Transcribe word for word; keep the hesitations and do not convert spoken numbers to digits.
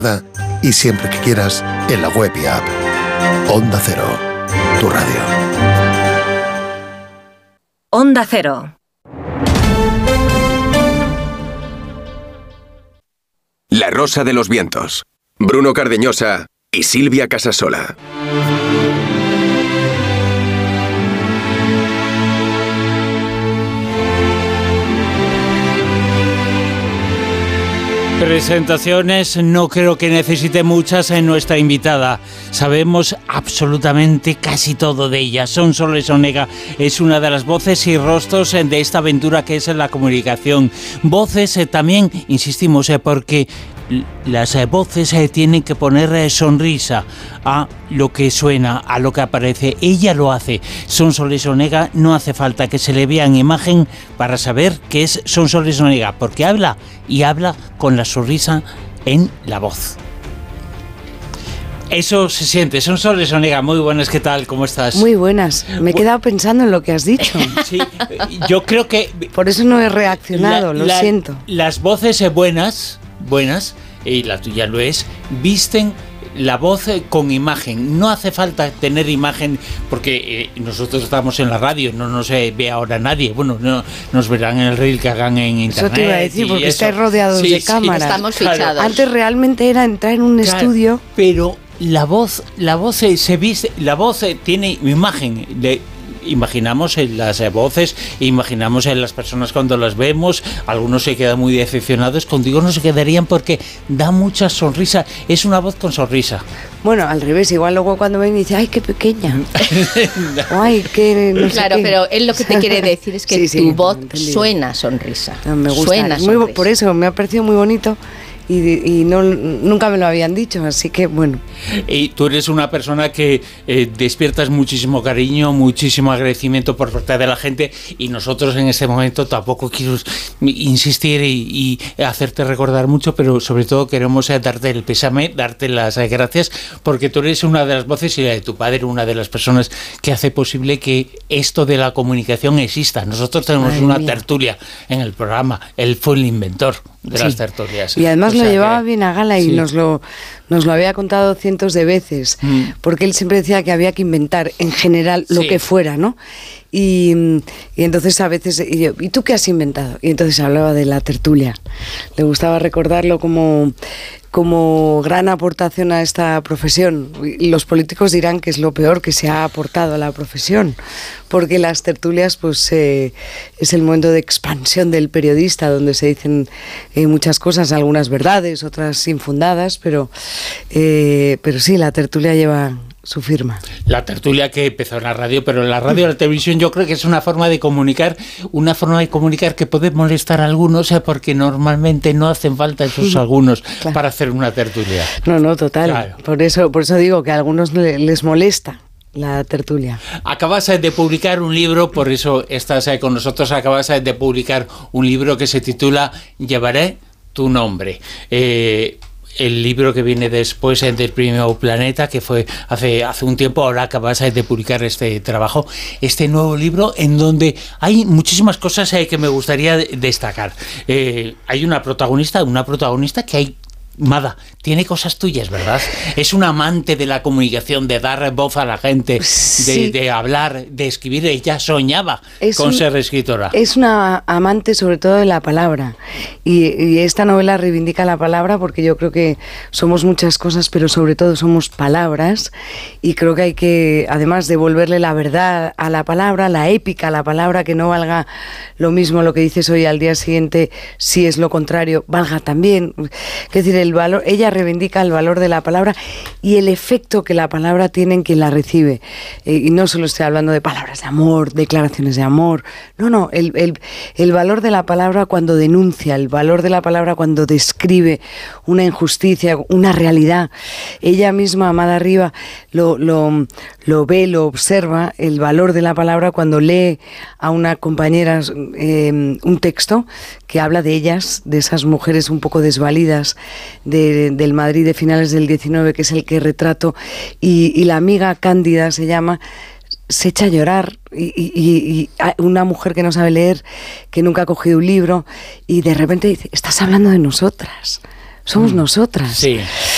Y siempre que quieras, en la web y app. Onda Cero, tu radio. Onda Cero. La Rosa de los Vientos. Bruno Cardeñosa y Silvia Casasola. Presentaciones no creo que necesite muchas en nuestra invitada. Sabemos absolutamente casi todo de ella. Sonsoles Onega es una de las voces y rostros de esta aventura que es la comunicación. Voces eh, también, insistimos, eh, porque las eh, voces eh, tienen que poner eh, sonrisa a lo que suena, a lo que aparece. Ella lo hace. Sonsoles Onega, no hace falta que se le vea en imagen para saber que es Sonsoles Onega, porque habla y habla con la sonrisa en la voz. Eso se siente. Sonsoles Onega, muy buenas, ¿qué tal? ¿Cómo estás? Muy buenas. Me he quedado pensando en lo que has dicho. Sí, yo creo que... Por eso no he reaccionado, la, lo la, siento. Las voces buenas, buenas, y la tuya lo es, visten la voz con imagen. No hace falta tener imagen porque eh, nosotros estamos en la radio, no nos eh, ve ahora nadie. Bueno, no nos verán en el reel que hagan en internet. Eso te iba a decir, porque eso. Estáis rodeados sí, de sí, cámaras. Estamos fichados. Claro. Antes realmente era entrar en un claro, estudio. Pero la voz, la voz eh, se viste, la voz eh, tiene imagen. De, imaginamos en las eh, voces, imaginamos en las personas cuando las vemos. Algunos se quedan muy decepcionados, contigo no se quedarían porque da mucha sonrisa, es una voz con sonrisa. Bueno, al revés, igual luego cuando ven dice, ay, qué pequeña. Ay, qué no sé Claro, qué. pero él lo que te quiere decir es que sí, sí, tu voz entendido. suena sonrisa. No, me gusta. Suena Muy, sonrisa. por eso me ha parecido muy bonito. Y, y no, nunca me lo habían dicho, así que bueno. Y tú eres una persona que eh, despiertas muchísimo cariño, muchísimo agradecimiento por parte de la gente, y nosotros en este momento tampoco quiero insistir y, y hacerte recordar mucho, pero sobre todo queremos eh, darte el pésame, darte las eh, gracias, porque tú eres una de las voces y la de tu padre, una de las personas que hace posible que esto de la comunicación exista. Nosotros tenemos Ay, una mía. tertulia en el programa, él fue el inventor de Sí. las tertulias. Y además O sea lo llevaba que, bien a gala y sí. nos lo nos lo había contado cientos de veces, Mm. porque él siempre decía que había que inventar en general lo Sí. que fuera, ¿no? Y, y entonces a veces, y, yo, ¿y tú qué has inventado? Y entonces hablaba de la tertulia. Le gustaba recordarlo como, como gran aportación a esta profesión. Y los políticos dirán que es lo peor que se ha aportado a la profesión, porque las tertulias pues eh, es el momento de expansión del periodista, donde se dicen eh, muchas cosas, algunas verdades, otras infundadas, pero, eh, pero sí, la tertulia lleva su firma. La tertulia que empezó en la radio, pero la radio y la televisión yo creo que es una forma de comunicar, una forma de comunicar que puede molestar a algunos, eh, porque normalmente no hacen falta esos algunos Claro. para hacer una tertulia. No, no, total. Claro. Por eso, por eso digo que a algunos le- les molesta la tertulia. Acabas eh, de publicar un libro, por eso estás eh, con nosotros, acabas eh, de publicar un libro que se titula Llevaré tu nombre. Eh, el libro que viene después eh, del Premio Planeta, que fue hace, hace un tiempo, ahora acabas eh, de publicar este trabajo, este nuevo libro en donde hay muchísimas cosas eh, que me gustaría de- destacar. Eh, hay una protagonista, una protagonista que hay... Mada, tiene cosas tuyas, ¿verdad? Es un amante de la comunicación, de dar voz a la gente, de, Sí. de hablar, de escribir. Ella soñaba Es con un- ser escritora. Es una amante sobre todo de la palabra, y, y esta novela reivindica la palabra, porque yo creo que somos muchas cosas, pero sobre todo somos palabras, y creo que hay que, además, devolverle la verdad a la palabra, la épica a la palabra, que no valga lo mismo lo que dices hoy al día siguiente, si es lo contrario, valga también. Es decir, el valor, ella reivindica el valor de la palabra y el efecto que la palabra tiene en quien la recibe. Eh, y no solo estoy hablando de palabras de amor, declaraciones de amor, no, no, el, el, el valor de la palabra cuando denuncia, el valor de la palabra cuando describe una injusticia, una realidad. Ella misma, Amada Riva, lo, lo, lo ve, lo observa, el valor de la palabra cuando lee a una compañera eh, un texto que habla de ellas, de esas mujeres un poco desvalidas de, del Madrid de finales del diecinueve, que es el que retrato, y, y la amiga Cándida se llama, se echa a llorar, y, y, y una mujer que no sabe leer, que nunca ha cogido un libro, y de repente dice, estás hablando de nosotras, somos mm, nosotras. Sí.